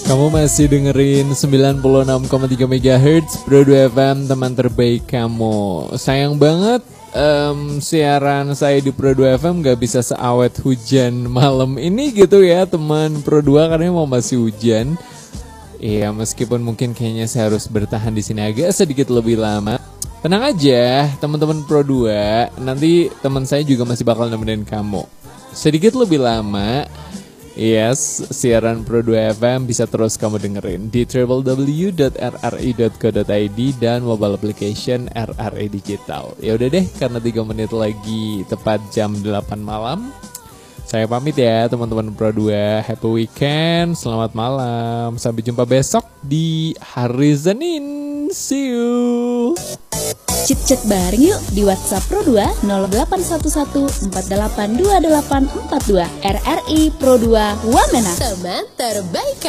Kamu masih dengerin 96,3 MHz Pro 2 FM, teman terbaik kamu. Sayang banget siaran saya di Pro 2 FM gak bisa seawet hujan malam ini gitu ya teman Pro 2, karena mau masih hujan. Iya, meskipun mungkin kayaknya saya harus bertahan di sini agak sedikit lebih lama. Tenang aja teman-teman Pro 2, nanti teman saya juga masih bakal nemenin kamu sedikit lebih lama. Yes, siaran Pro 2 FM bisa terus kamu dengerin di www.rri.co.id dan mobile application RRI Digital. Ya udah deh, karena 3 menit lagi tepat jam 8 malam. Saya pamit ya teman-teman Pro 2. Happy weekend, selamat malam. Sampai jumpa besok di hari Senin. See you. Chat bareng yuk di WhatsApp Pro 2 0811 482842. RRI Pro 2 Wamena, teman terbaik.